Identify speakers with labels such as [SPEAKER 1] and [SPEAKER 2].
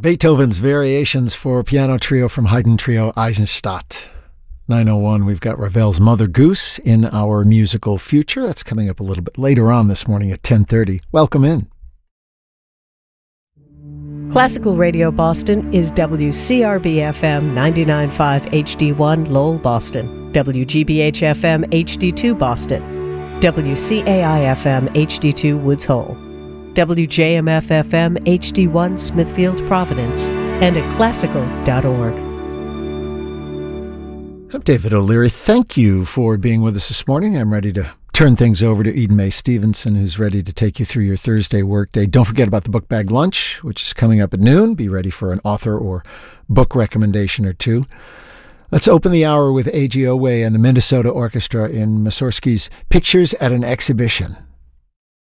[SPEAKER 1] Beethoven's Variations for Piano Trio from Haydn Trio Eisenstadt. 9:01, we've got Ravel's Mother Goose in our musical future. That's coming up a little bit later on this morning at 10:30. Welcome in.
[SPEAKER 2] Classical Radio Boston is WCRB-FM 99.5 HD1 Lowell, Boston, WGBH-FM HD2 Boston, WCAI-FM HD2 Woods Hole, WJMF-FM HD1 Smithfield, Providence, and at classical.org.
[SPEAKER 1] I'm David O'Leary. Thank you for being with us this morning. I'm ready to turn things over to Eden Mae Stevenson, who's ready to take you through your Thursday workday. Don't forget about the Book Bag Lunch, which is coming up at noon. Be ready for an author or book recommendation or two. Let's open the hour with A.G. Owe and the Minnesota Orchestra in Mussorgsky's Pictures at an Exhibition.